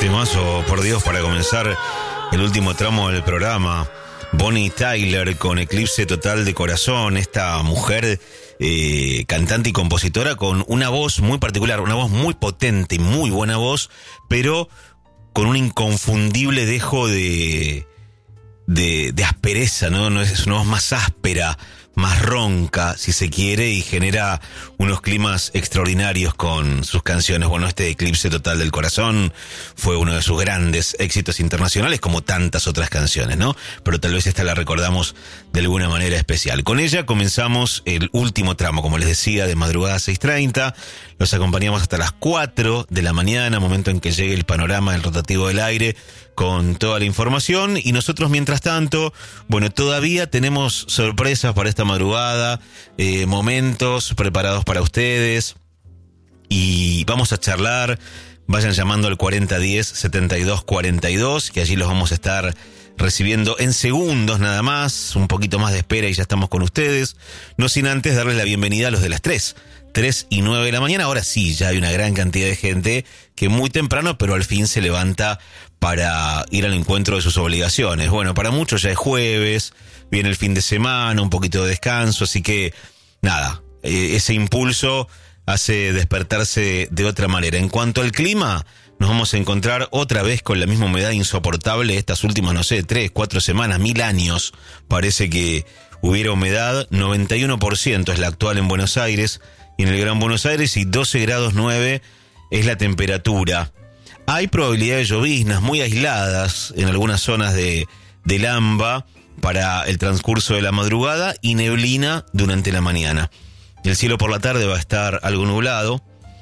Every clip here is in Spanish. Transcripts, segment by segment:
Temazo, por Dios, para comenzar el último tramo del programa. Bonnie Tyler con Eclipse Total de Corazón, esta mujer cantante y compositora con una voz muy particular, una voz muy potente, muy buena voz, pero con un inconfundible dejo de aspereza, ¿no? Es una voz más áspera, más ronca, si se quiere, y genera unos climas extraordinarios con sus canciones. Bueno, este Eclipse Total del Corazón fue uno de sus grandes éxitos internacionales, como tantas otras canciones, ¿no? Pero tal vez esta la recordamos de alguna manera especial. Con ella comenzamos el último tramo, como les decía, de madrugada a 6:30. Los acompañamos hasta las 4 de la mañana, momento en que llegue el panorama del rotativo del aire con toda la información. Y nosotros, mientras tanto, bueno, todavía tenemos sorpresas para esta madrugada, momentos preparados para ustedes, y vamos a charlar. Vayan llamando al 4010-7242, que allí los vamos a estar recibiendo en segundos nada más, un poquito más de espera y ya estamos con ustedes. No sin antes darles la bienvenida a los de las 3 y 9 de la mañana. Ahora sí, ya hay una gran cantidad de gente que muy temprano, pero al fin se levanta para ir al encuentro de sus obligaciones. Bueno, para muchos ya es jueves, viene el fin de semana, un poquito de descanso, así que nada, ese impulso hace despertarse de otra manera. En cuanto al clima, nos vamos a encontrar otra vez con la misma humedad insoportable estas últimas, 3, 4 semanas, 1000 años. Parece que hubiera humedad. 91% es la actual en Buenos Aires y en el Gran Buenos Aires, y 12 grados 9 es la temperatura. Hay probabilidad de lloviznas muy aisladas en algunas zonas del AMBA para el transcurso de la madrugada y neblina durante la mañana. El cielo por la tarde va a estar algo nublado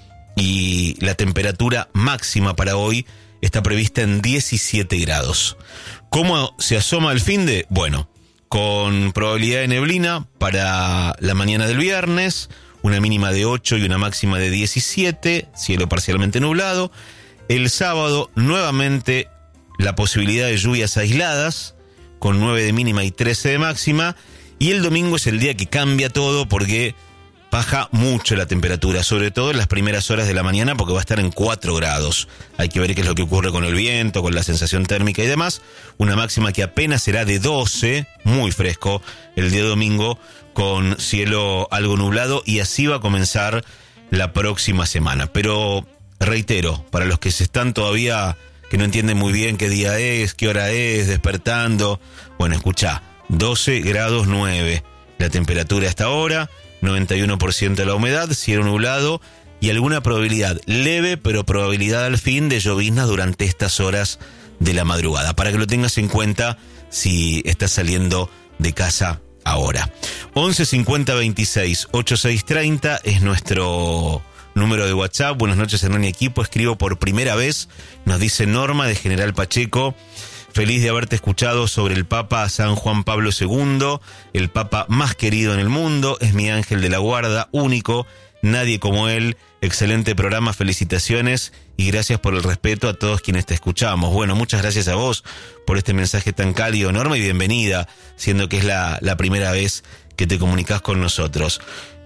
y la temperatura máxima para hoy está prevista en 17 grados. ¿Cómo se asoma el finde? Bueno, con probabilidad de neblina para la mañana del viernes, una mínima de 8 y una máxima de 17, cielo parcialmente nublado. El sábado, nuevamente, la posibilidad de lluvias aisladas, con 9 de mínima y 13 de máxima. Y el domingo es el día que cambia todo porque baja mucho la temperatura, sobre todo en las primeras horas de la mañana, porque va a estar en 4 grados. Hay que ver qué es lo que ocurre con el viento, con la sensación térmica y demás. Una máxima que apenas será de 12, muy fresco, el día domingo, con cielo algo nublado, y así va a comenzar la próxima semana. Pero reitero, para los que se están todavía, que no entienden muy bien qué día es, qué hora es, despertando, bueno, escuchá, 12 grados 9 la temperatura hasta ahora, 91% de la humedad, cielo nublado y alguna probabilidad leve, pero probabilidad al fin de lloviznas durante estas horas de la madrugada, para que lo tengas en cuenta si estás saliendo de casa ahora. 11 50 26 86 30 es nuestro número de WhatsApp. Buenas noches, Hernán y equipo. Escribo por primera vez, nos dice Norma de General Pacheco. Feliz de haberte escuchado sobre el Papa San Juan Pablo II, el Papa más querido en el mundo, es mi ángel de la guarda, único, nadie como él. Excelente programa, felicitaciones y gracias por el respeto a todos quienes te escuchamos. Bueno, muchas gracias a vos por este mensaje tan cálido, Norma, y bienvenida, siendo que es la primera vez que te comunicás con nosotros.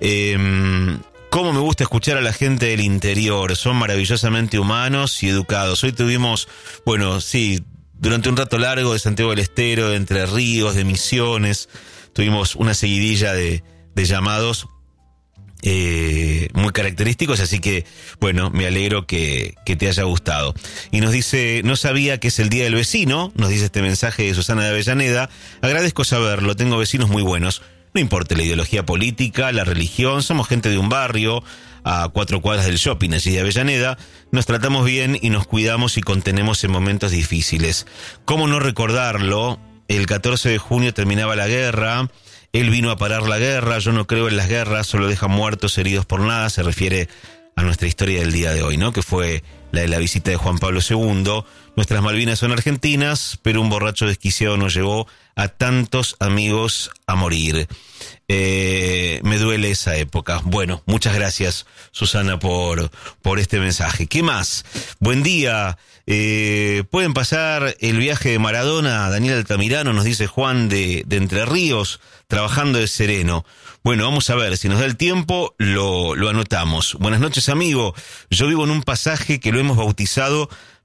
Cómo me gusta escuchar a la gente del interior, son maravillosamente humanos y educados. Hoy tuvimos, bueno, sí, durante un rato largo de Santiago del Estero, de Entre Ríos, de Misiones, tuvimos una seguidilla de llamados muy característicos, así que, bueno, me alegro que te haya gustado. Y nos dice, no sabía que es el Día del Vecino, nos dice este mensaje de Susana de Avellaneda. Agradezco saberlo, tengo vecinos muy buenos. No importa la ideología política, la religión, somos gente de un barrio, a 4 cuadras del shopping allí de Avellaneda, nos tratamos bien y nos cuidamos y contenemos en momentos difíciles. ¿Cómo no recordarlo? El 14 de junio terminaba la guerra, él vino a parar la guerra, yo no creo en las guerras, solo dejan muertos, heridos por nada, se refiere a nuestra historia del día de hoy, ¿no? Que fue la de la visita de Juan Pablo II. Nuestras Malvinas son argentinas, pero un borracho desquiciado nos llevó a tantos amigos a morir. Me duele esa época. Bueno, muchas gracias, Susana, por este mensaje. ¿Qué más? Buen día. Pueden pasar el viaje de Maradona, Daniel Altamirano, nos dice Juan de Entre Ríos, trabajando de sereno. Bueno, vamos a ver, si nos da el tiempo, lo anotamos. Buenas noches, amigo. Yo vivo en un pasaje que lo hemos bautizado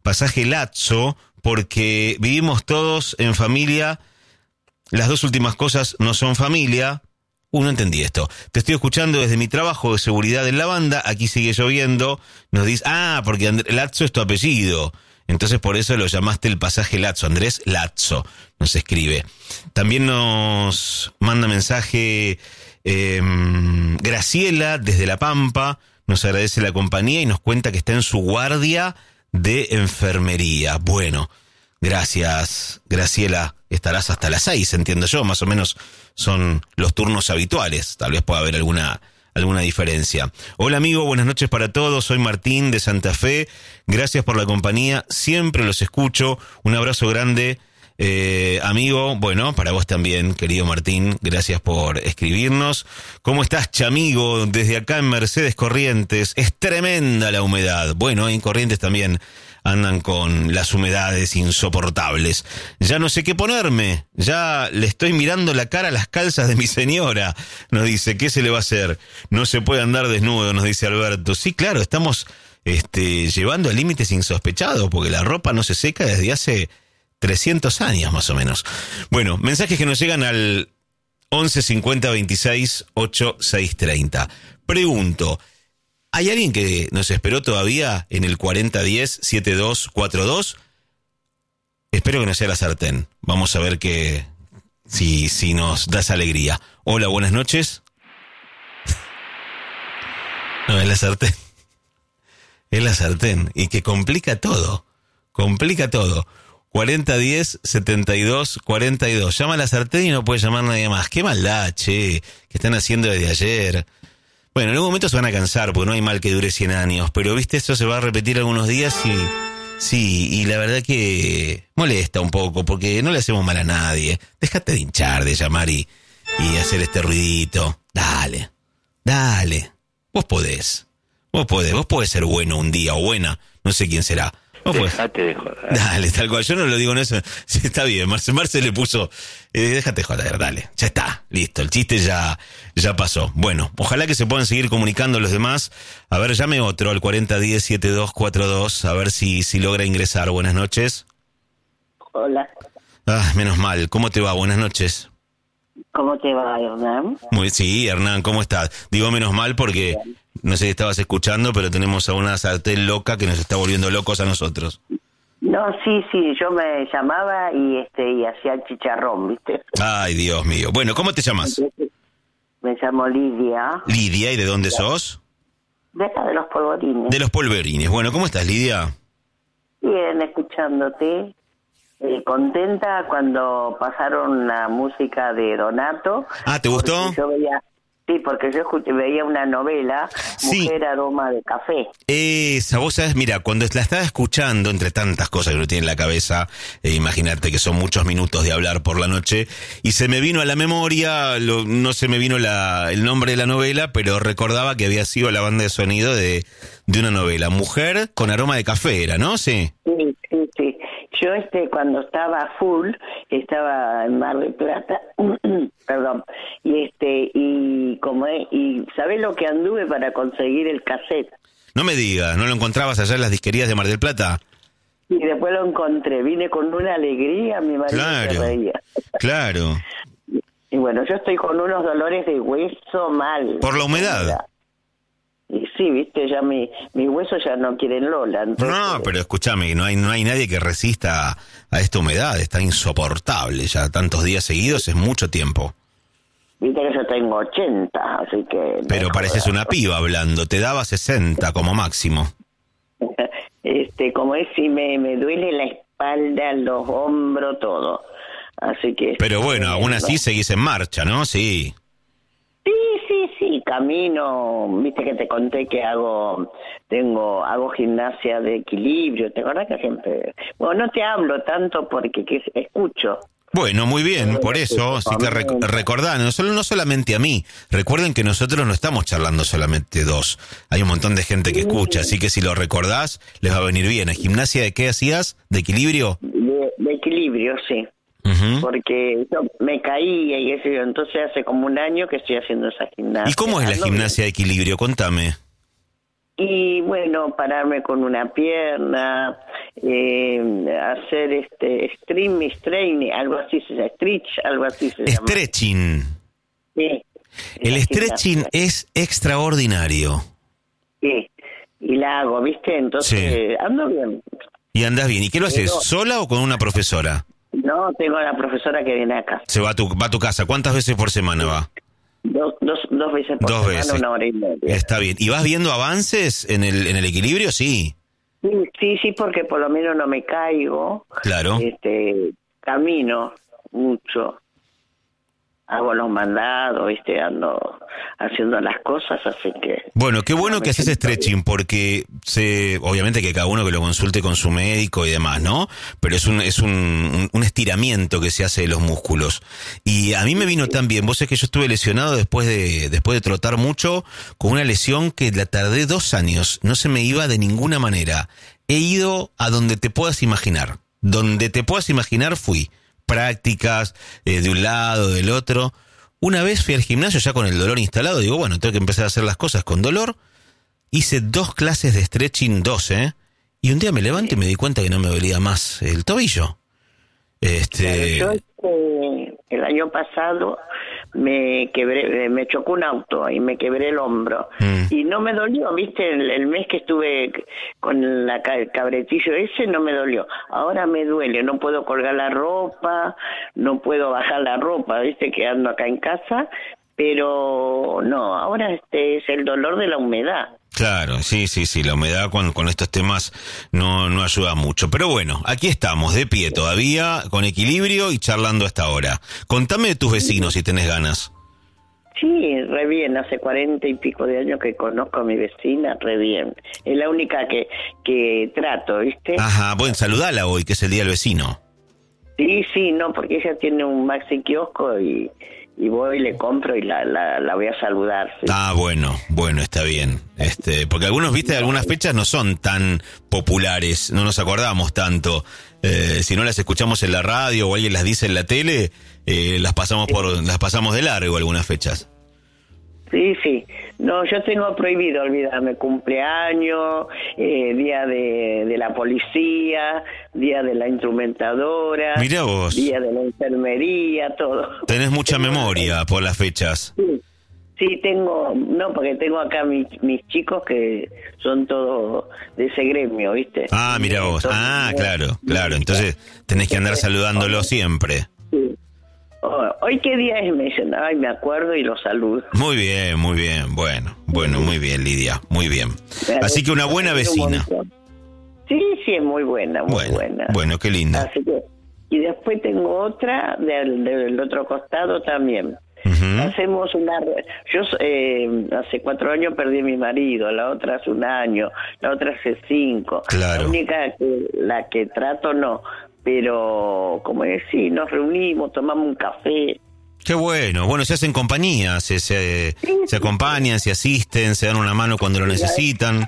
pasaje Lazzo, porque vivimos todos en familia. Las dos últimas cosas no son familia. No entendí esto. Te estoy escuchando desde mi trabajo de seguridad en la banda. Aquí sigue lloviendo. Nos dice, porque Lazzo es tu apellido. Entonces por eso lo llamaste el pasaje Lazzo. Andrés Lazzo nos escribe. También nos manda mensaje Graciela desde La Pampa. Nos agradece la compañía y nos cuenta que está en su guardia de enfermería. Bueno, gracias, Graciela. Estarás hasta las 6, entiendo yo, más o menos son los turnos habituales. Tal vez pueda haber alguna diferencia. Hola amigo, buenas noches para todos. Soy Martín de Santa Fe. Gracias por la compañía. Siempre los escucho. Un abrazo grande, amigo. Bueno, para vos también, querido Martín. Gracias por escribirnos. ¿Cómo estás, chamigo? Desde acá en Mercedes Corrientes. Es tremenda la humedad. Bueno, en Corrientes también andan con las humedades insoportables. Ya no sé qué ponerme, ya le estoy mirando la cara a las calzas de mi señora. Nos dice, ¿qué se le va a hacer? No se puede andar desnudo, nos dice Alberto. Sí, claro, estamos llevando a límites insospechados, porque la ropa no se seca desde hace 300 años más o menos. Bueno, mensajes que nos llegan al 11 50 26 8 6 30. Pregunto, ¿hay alguien que nos esperó todavía en el 4010-7242? Espero que no sea la sartén. Vamos a ver si nos das alegría. Hola, buenas noches. No, es la sartén. Es la sartén. Y que complica todo. Complica todo. 4010-7242. Llama a la sartén y no puede llamar nadie más. Qué maldad, che. ¿Qué están haciendo desde ayer? Bueno, en algún momento se van a cansar, porque no hay mal que dure 100 años, pero viste, esto se va a repetir algunos días y sí, y la verdad que molesta un poco, porque no le hacemos mal a nadie. Déjate de hinchar, de llamar y hacer este ruidito. Dale, vos podés ser bueno un día, o buena, no sé quién será. Déjate de joder. Dale, tal cual, yo no lo digo en eso. Sí, está bien, Marce le puso, déjate de joder, dale, ya está, listo, el chiste ya pasó. Bueno, ojalá que se puedan seguir comunicando los demás. A ver, llame otro al 4010-7242, a ver si logra ingresar. Buenas noches. Hola. Menos mal, ¿cómo te va? Buenas noches. ¿Cómo te va, Hernán? Sí, Hernán, ¿cómo estás? Digo menos mal porque no sé si estabas escuchando, pero tenemos a una sartén loca que nos está volviendo locos a nosotros. No, sí, yo me llamaba y hacía el chicharrón, ¿viste? Ay, Dios mío. Bueno, ¿cómo te llamas? Me llamo Lidia. Lidia, ¿y de dónde sos? De los Polvorines. De los Polvorines. Bueno, ¿cómo estás, Lidia? Bien, escuchándote. Contenta cuando pasaron la música de Donato. ¿Te gustó? Porque yo veía una novela, Mujer Aroma de Café. Esa, vos sabés, mira, cuando la estaba escuchando, entre tantas cosas que uno tiene en la cabeza, imagínate que son muchos minutos de hablar por la noche, y se me vino a la memoria, no se me vino el nombre de la novela, pero recordaba que había sido la banda de sonido de una novela, Mujer con Aroma de Café, ¿era, no? Sí. Sí. Yo cuando estaba full, estaba en Mar del Plata, perdón, y ¿sabés lo que anduve para conseguir el cassette? No me digas, ¿no lo encontrabas allá en las disquerías de Mar del Plata? Y después lo encontré, vine con una alegría, mi marido se reía. Claro. Y bueno, yo estoy con unos dolores de hueso mal. ¿Por la humedad? Y sí, viste, ya mis huesos ya no quieren Lola. Entonces... No, pero escúchame, no hay nadie que resista a esta humedad, está insoportable, ya tantos días seguidos es mucho tiempo. Viste que yo tengo 80, así que... Pero pareces una piba hablando, te daba 60 como máximo. Como es, si me duele la espalda, los hombros, todo. Así que... Pero bueno, aún así seguís en marcha, ¿no? Sí. Sí, camino, viste que te conté que hago gimnasia de equilibrio, ¿te acuerdas que siempre? Bueno, no te hablo tanto porque escucho. Bueno, muy bien, por eso, sí que recordá, no solamente a mí, recuerden que nosotros no estamos charlando solamente dos, hay un montón de gente que escucha, así que si lo recordás, les va a venir bien. ¿Gimnasia de qué hacías? ¿De equilibrio? De equilibrio, sí. Uh-huh. Porque yo me caía y eso, entonces hace como un año que estoy haciendo esa gimnasia. ¿Y cómo es la gimnasia de equilibrio? Contame. y bueno, pararme con una pierna, hacer training, algo así se llama, algo así se llama. Stretching. Sí. El stretching es extraordinario. Sí, y la hago, ¿viste? Entonces ando bien. Y andás bien. ¿Y qué lo haces? ¿Sola o con una profesora? No, tengo a la profesora que viene acá. Se va a tu casa. ¿Cuántas veces por semana va? Dos veces por semana, veces. 1 hora y media. Está bien. ¿Y vas viendo avances en el equilibrio? Sí. Sí, porque por lo menos no me caigo. Claro. Camino mucho. Hago los mandados, ando haciendo las cosas, así que... Bueno, qué bueno que haces stretching, porque obviamente que cada uno que lo consulte con su médico y demás, ¿no? Pero es un estiramiento que se hace de los músculos. Y a mí me vino tan bien, vos sabés que yo estuve lesionado después de trotar mucho, con una lesión que la tardé 2 años, no se me iba de ninguna manera. He ido a donde te puedas imaginar. Donde te puedas imaginar fui. Prácticas de un lado, del otro. Una vez fui al gimnasio ya con el dolor instalado, digo, bueno, tengo que empezar a hacer las cosas con dolor. Hice 2 clases de stretching, 2, y un día me levanto y me di cuenta que no me dolía más el tobillo. Yo el año pasado me chocó un auto y me quebré el hombro y no me dolió, viste, el mes que estuve con el cabretillo ese no me dolió, ahora me duele, no puedo colgar la ropa, no puedo bajar la ropa, viste, que ando acá en casa, pero no, ahora es el dolor de la humedad. Claro, sí, la humedad con estos temas no ayuda mucho. Pero bueno, aquí estamos, de pie todavía, con equilibrio y charlando hasta ahora. Contame de tus vecinos si tenés ganas. Sí, re bien, hace 40 y pico de años que conozco a mi vecina, re bien. Es la única que trato, ¿viste? Ajá, bueno, saludala hoy, que es el Día del Vecino. Sí, no, porque ella tiene un maxi kiosco y voy, le compro y la voy a saludar. ¿Sí? Ah, bueno, está bien. Porque algunos, viste, algunas fechas no son tan populares, no nos acordamos tanto. Si no las escuchamos en la radio o alguien las dice en la tele, las pasamos de largo algunas fechas. Sí. No, yo tengo prohibido olvidarme cumpleaños, día de la policía, día de la instrumentadora, Mirá vos. día de la enfermería, todo. Tenés mucha memoria por las fechas. Sí, porque tengo acá mis chicos que son todos de ese gremio, ¿viste? Ah, mirá vos. Claro. Entonces tenés que andar saludándolo siempre. Sí. ¿Hoy qué día es? Me dicen, me acuerdo y los saludo. Muy bien. Bueno, muy bien, Lidia, muy bien. Así que una buena vecina. Sí, es muy buena, muy buena. Bueno, qué lindo. Así que, y después tengo otra del otro costado también. Uh-huh. Hacemos yo hace 4 años perdí a mi marido, la otra hace 1 año, la otra hace 5. Claro. La única la que trato no. Pero, como decir, nos reunimos, tomamos un café. Qué bueno, se hacen compañía, se acompañan, se asisten, se dan una mano cuando lo necesitan.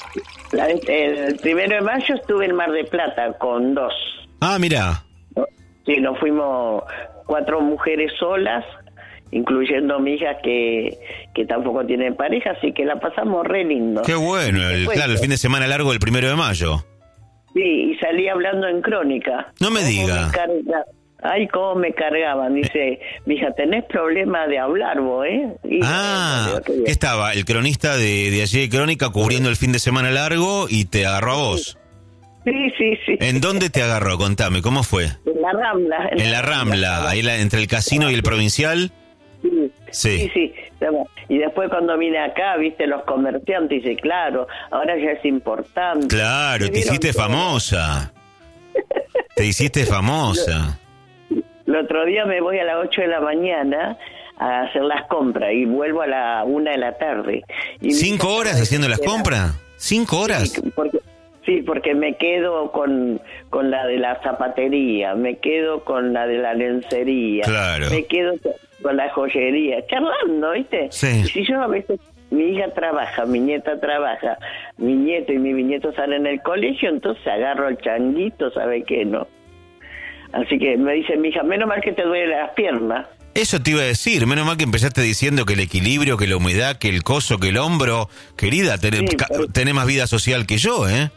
El 1 de mayo estuve en Mar del Plata con 2. Ah, mirá. Sí, nos fuimos 4 mujeres solas, incluyendo mi hija que tampoco tiene pareja, así que la pasamos re lindo. Qué bueno, el fin de semana largo del 1 de mayo. Sí, y salí hablando en Crónica. No me diga. Cómo me cargaban. Dice, mija, tenés problema de hablar vos, Y, ¿qué estaba? El cronista de allí de Crónica cubriendo el fin de semana largo y te agarró a vos. Sí. ¿En dónde te agarró? Contame, ¿cómo fue? En la Rambla. En la Rambla, ahí entre el casino y el Provincial. Sí. Y después cuando vine acá, viste, los comerciantes, dice, claro, ahora ya es importante. Claro, te hiciste famosa. Te hiciste famosa. El otro día me voy a las 8 de la mañana a hacer las compras y vuelvo a la 1 de la tarde. Y 5 horas haciendo las compras. 5 horas. Sí, porque me quedo con la de la zapatería, me quedo con la de la lencería, claro. Me quedo con la joyería, charlando, ¿viste? Sí. Y si yo a veces, mi hija trabaja, mi nieta trabaja, mi nieto y mi bisnieto salen del colegio, entonces agarro el changuito, ¿sabe qué? No. Así que me dice mi hija, menos mal que te duele las piernas. Eso te iba a decir, menos mal que empezaste diciendo que el equilibrio, que la humedad, que el coso, que el hombro. Querida, tenés más vida social que yo, ¿eh?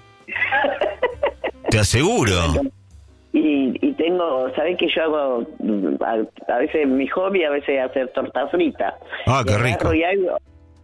Te aseguro. Y tengo, ¿sabés que yo hago, a veces mi hobby, a veces hacer torta frita? Ah, qué rico.